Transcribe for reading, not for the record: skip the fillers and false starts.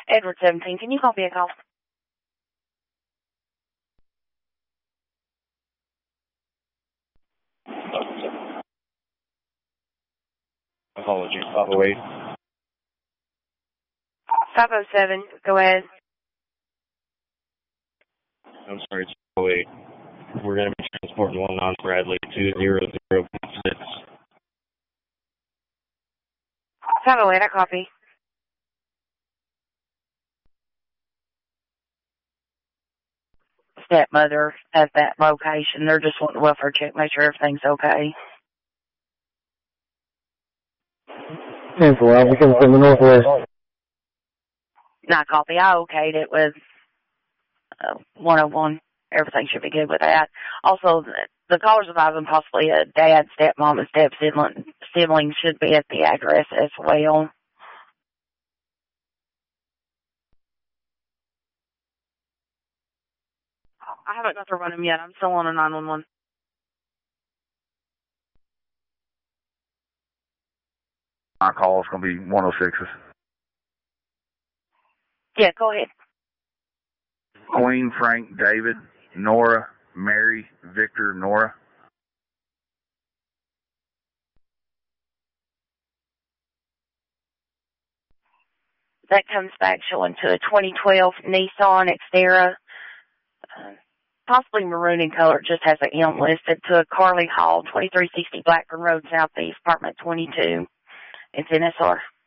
Edward 17, can you call vehicle? Apologies, 508. 507, go ahead. I'm sorry, it's 508. We're going to be transporting 19 Bradley to 0016. 508, I copy. Stepmother at that location. They're just wanting a welfare check, make sure everything's okay. 10-4, I'll from the northwest. Not copy. I okayed it with 101. Everything should be good with that. Also, the callers advising possibly a dad, stepmom, and step sibling should be at the address as well. I haven't got to run them yet. I'm still on a 911. My call is going to be 106s. Yeah, go ahead. Queen, Frank, David, Nora, Mary, Victor, Nora. That comes back showing to a 2012 Nissan Xterra, possibly maroon in color. It just has an M listed, to a Carly Hall, 2360 Blackburn Road, Southeast, apartment 22. It's NSR.